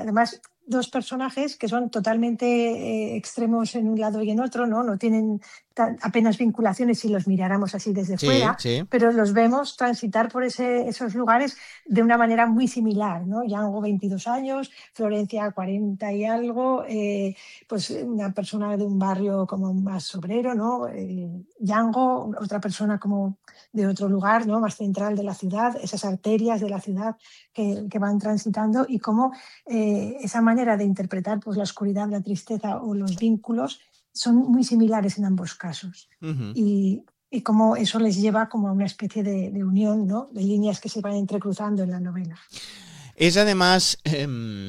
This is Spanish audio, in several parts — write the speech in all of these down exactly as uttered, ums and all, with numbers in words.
además dos personajes que son totalmente eh, extremos en un lado y en otro, ¿no? No tienen tan, apenas vinculaciones si los miráramos así desde Sí, fuera, sí. pero los vemos transitar por ese, esos lugares de una manera muy similar, ¿no? Django veintidós años, Florencia cuarenta y algo, eh, pues una persona de un barrio como más obrero, ¿no? Eh, Django, otra persona como de otro lugar, ¿no? Más central de la ciudad, esas arterias de la ciudad que, que van transitando y cómo eh, esa manera de interpretar pues, la oscuridad, la tristeza o los vínculos son muy similares en ambos casos. Ujú. Y, y cómo eso les lleva como a una especie de, de unión, ¿no? De líneas que se van entrecruzando en la novela. Es además eh,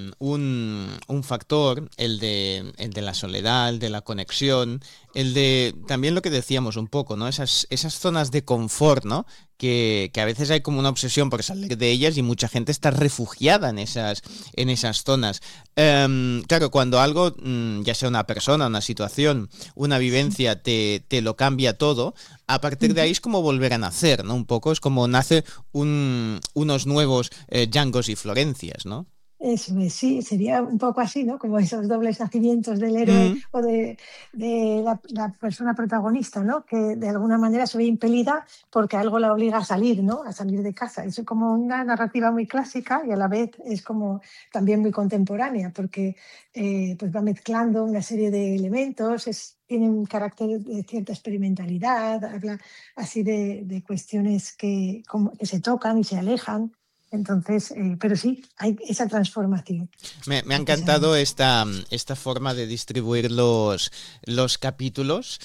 un, un factor, el de, el de la soledad, el de la conexión, el de también lo que decíamos un poco, ¿no? Esas, esas zonas de confort, ¿no? Que, que a veces hay como una obsesión por salir de ellas y mucha gente está refugiada en esas, en esas zonas. Em, claro, cuando algo, mm, ya sea una persona, una situación, una vivencia, te, te lo cambia todo, a partir de ahí es como volver a nacer, ¿no? Un poco es como nace un, unos nuevos eh, Djangos y Florencias, ¿no? Eso es, sí, sería un poco así, ¿no? Como esos dobles nacimientos del héroe Mm. o de, de la, la persona protagonista, ¿no? Que de alguna manera se ve impelida porque algo la obliga a salir, ¿no? A salir de casa. Eso es como una narrativa muy clásica y a la vez es como también muy contemporánea porque eh, pues va mezclando una serie de elementos, es, tiene un carácter de cierta experimentalidad, habla así de, de cuestiones que, como, que se tocan y se alejan. Entonces, eh, pero sí, hay esa transformación, Me, me ha encantado precisamente. esta, esta forma de distribuir los, los capítulos.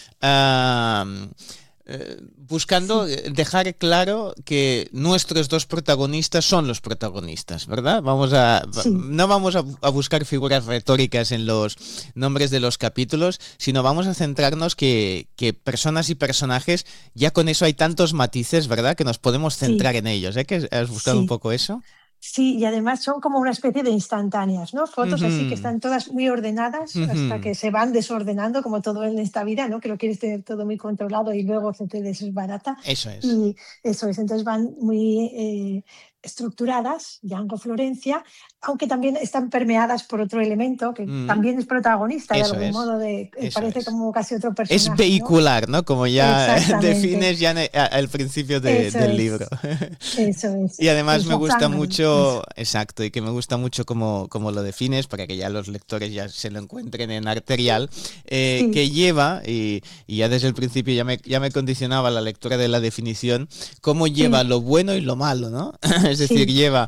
Ah, eh, buscando Sí, dejar claro que nuestros dos protagonistas son los protagonistas, ¿verdad? Vamos a, sí, no vamos a, a buscar figuras retóricas en los nombres de los capítulos, sino vamos a centrarnos que, que personas y personajes, ya con eso hay tantos matices, ¿verdad? Que nos podemos centrar sí, en ellos, ¿eh? ¿Que has buscado un sí. poco eso? Sí, y además son como una especie de instantáneas, ¿no? Fotos así que Ujú, están todas muy ordenadas hasta ujú. que se van desordenando, como todo en esta vida, ¿no? Que lo quieres tener todo muy controlado y luego se te desbarata. Eso es. Y eso es, entonces van muy eh, estructuradas, Django Florencia, aunque también están permeadas por otro elemento que Mm, también es protagonista de eso algún es. modo, de, eh, Eso parece es. como casi otro Es personaje, ¿no? vehicular, ¿no? Como ya Exactamente, defines ya en- a- al principio de- eso del libro. es, eso es, Y además es me la gusta sangre, eso. mucho, exacto, y que me gusta mucho cómo, cómo lo defines, para que ya los lectores ya se lo encuentren en Arterial, eh, Sí, que lleva, y, y ya desde el principio ya me, ya me condicionaba la lectura de la definición, cómo lleva sí, lo bueno y lo malo, ¿no? Es decir, sí, lleva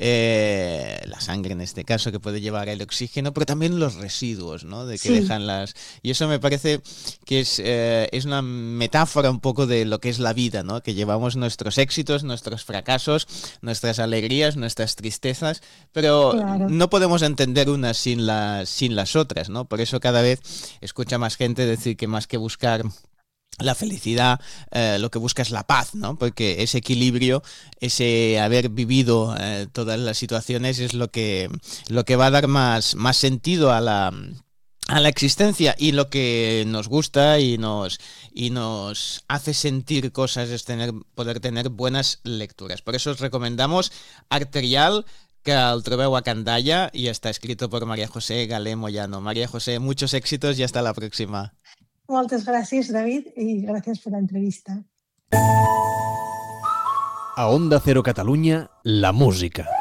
eh, la sangre en este caso, que puede llevar el oxígeno, pero también los residuos, ¿no? De que sí, dejan las... Y eso me parece que es, eh, es una metáfora un poco de lo que es la vida, ¿no? Que llevamos nuestros éxitos, nuestros fracasos, nuestras alegrías, nuestras tristezas, pero claro. no podemos entender unas sin las, sin las otras, ¿no? Por eso cada vez escucha más gente decir que más que buscar la felicidad, eh, lo que busca es la paz, ¿no? Porque ese equilibrio, ese haber vivido eh, todas las situaciones es lo que, lo que va a dar más, más sentido a la, a la existencia, y lo que nos gusta y nos, y nos hace sentir cosas es tener, poder tener buenas lecturas. Por eso os recomendamos Arterial, que el trobeu a Candaya y está escrito por María José Galé Moyano. María José, muchos éxitos y hasta la próxima. Moltes gràcies, David, i gràcies per l'entrevista. A Onda Cero Catalunya, la música.